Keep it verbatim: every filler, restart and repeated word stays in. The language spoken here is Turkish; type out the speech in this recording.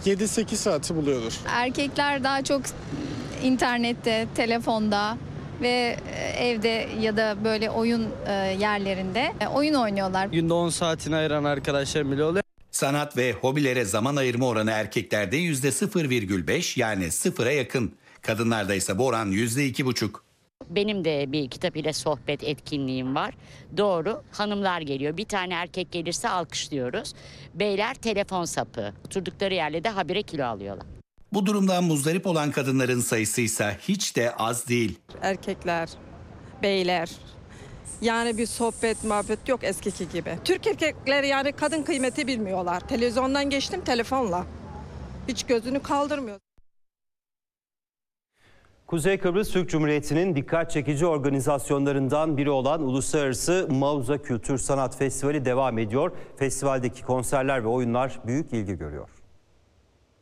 yedi sekiz saati buluyordur. Erkekler daha çok internette, telefonda ve evde ya da böyle oyun yerlerinde oyun oynuyorlar. Günde on saatini ayıran arkadaşlarım bile oluyor. Sanat ve hobilere zaman ayırma oranı erkeklerde yüzde sıfır virgül beş, yani sıfıra yakın. Kadınlarda ise bu oran yüzde iki buçuk. Benim de bir kitap ile sohbet etkinliğim var. Doğru, hanımlar geliyor. Bir tane erkek gelirse alkışlıyoruz. Beyler telefon sapı. Oturdukları yerle de habire kilo alıyorlar. Bu durumdan muzdarip olan kadınların sayısı ise hiç de az değil. Erkekler, beyler, yani bir sohbet, muhabbet yok eskiki gibi. Türk erkekleri yani kadın kıymeti bilmiyorlar. Televizyondan geçtim telefonla. Hiç gözünü kaldırmıyor. Kuzey Kıbrıs Türk Cumhuriyeti'nin dikkat çekici organizasyonlarından biri olan Uluslararası Mauza Kültür Sanat Festivali devam ediyor. Festivaldeki konserler ve oyunlar büyük ilgi görüyor.